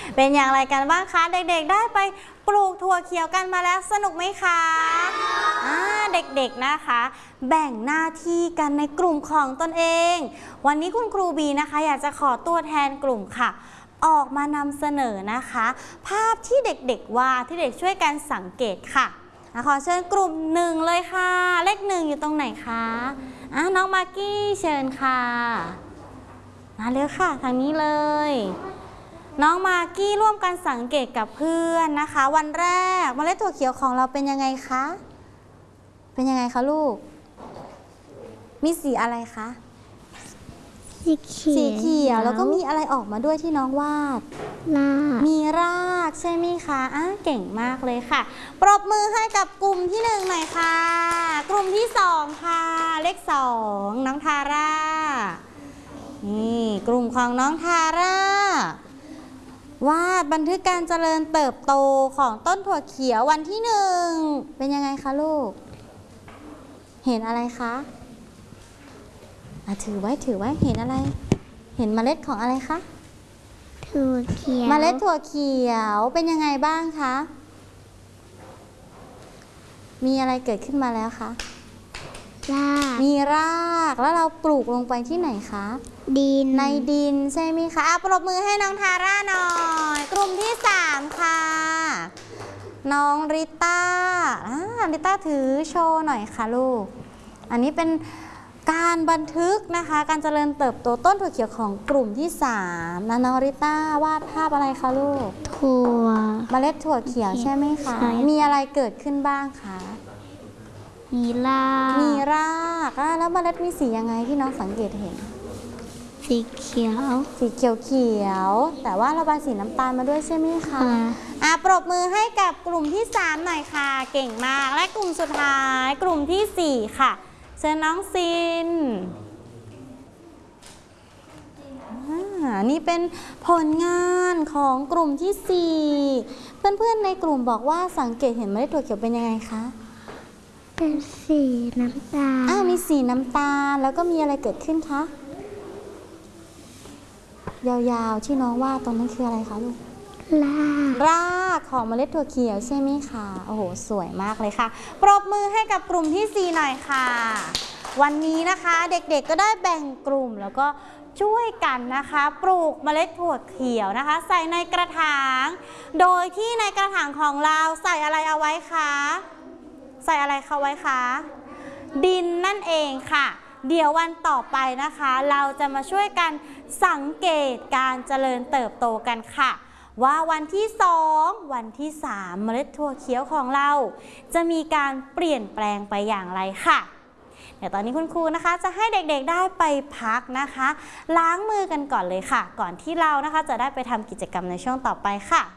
เป็นอย่างไรกันบ้างคะเด็กๆได้ไปปลูกถั่วเขียวกันมาแล้วสนุกไหมคะเด็กๆนะคะแบ่งหน้าที่กันในกลุ่มของตนเองวันนี้คุณครูบีนะคะอยากจะขอตัวแทนกลุ่มค่ะออกมานำเสนอนะคะภาพที่เด็กๆวาดที่เด็กช่วยกันสังเกตค่ะขอเชิญกลุ่มหนึ่งเลยค่ะเลขหนึ่งอยู่ตรงไหนคะน้องมากกี้เชิญค่ะมาเร็วค่ะทางนี้เลยน้องมากกี้ร่วมกันสังเกตกับเพื่อนนะคะวันแรกเมล็ดถั่วเขียวของเราเป็นยังไงคะเป็นยังไงคะลูกมีสีอะไรคะสีเขียวแล้วก็มีอะไรออกมาด้วยที่น้องวาดมีรากใช่ไหมคะเก่งมากเลยค่ะปรบมือให้กับกลุ่มที่หนึ่งหน่อยค่ะกลุ่มที่สองค่ะเลขสองน้องทาร่านี่กลุ่มของน้องทาร่าวาดบันทึกการเจริญเติบโตของต้นถั่วเขียววันที่หนึ่งเป็นยังไงคะลูกเห็นอะไรคะถือไว้เห็นอะไรเห็นเมล็ดของอะไรคะถั่วเขียวเมล็ดถั่วเขียวเป็นยังไงบ้างคะมีอะไรเกิดขึ้นมาแล้วคะรากมีรากแล้วเราปลูกลงไปที่ไหนคะดินในดินใช่ไหมคะปรบมือให้น้องทาร่าหน่อยกลุ่มที่สามค่ะน้องริต้าริต้าถือโชว์หน่อยค่ะลูกอันนี้เป็นการบันทึกนะคะการเจริญเติบโตต้นถั่วเขียวของกลุ่มที่3น้องริต้าวาดภาพอะไรคะลูกถั่วเมล็ดถั่วเขียวใช่ไหมคะมีอะไรเกิดขึ้นบ้างคะมีรากแล้วเมล็ดมีสียังไงที่น้องสังเกตเห็นสีเขียวแต่ว่าระบายสีน้ำตาลมาด้วยใช่ไหมคะปรบมือให้กับกลุ่มที่3หน่อยค่ะเก่งมากและกลุ่มสุดท้ายกลุ่มที่4ค่ะเชิญน้องซินนี่เป็นผลงานของกลุ่มที่4เพื่อนๆในกลุ่มบอกว่าสังเกตเห็นเมล็ดถั่วเขียวเป็นยังไงคะเป็นสีน้ำตาลมีสีน้ำตาลแล้วก็มีอะไรเกิดขึ้นคะยาวๆที่น้องว่าตรงนั้นคืออะไรคะลูกรากของเมล็ดถั่วเขียวใช่ไหมคะโอ้โหสวยมากเลยค่ะปรบมือให้กับกลุ่มที่4หน่อยค่ะวันนี้นะคะเด็กๆก็ได้แบ่งกลุ่มแล้วก็ช่วยกันนะคะปลูกเมล็ดถั่วเขียวนะคะใส่ในกระถางโดยที่ในกระถางของเราใส่อะไรเอาไว้คะใส่อะไรเขาไว้คะดินนั่นเองค่ะเดี๋ยววันต่อไปนะคะเราจะมาช่วยกันสังเกตการเจริญเติบโตกันค่ะว่าวันที่2วันที่3เมล็ดถั่วเขียวของเราจะมีการเปลี่ยนแปลงไปอย่างไรค่ะเดี๋ยวตอนนี้คุณครูนะคะจะให้เด็กๆได้ไปพักนะคะล้างมือกันก่อนเลยค่ะก่อนที่เรานะคะจะได้ไปทำกิจกรรมในช่วงต่อไปค่ะ